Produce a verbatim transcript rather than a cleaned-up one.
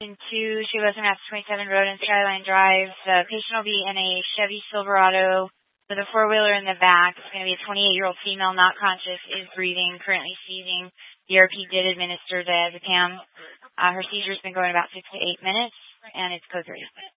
Two, she lives on Mass twenty-seven Road and Skyline Drive. The patient will be in a Chevy Silverado with a four-wheeler in the back. It's going to be a twenty-eight-year-old female, not conscious, is breathing, currently seizing. The E R P did administer diazepam. Uh, her seizure's been going about six to eight minutes, and it's code three.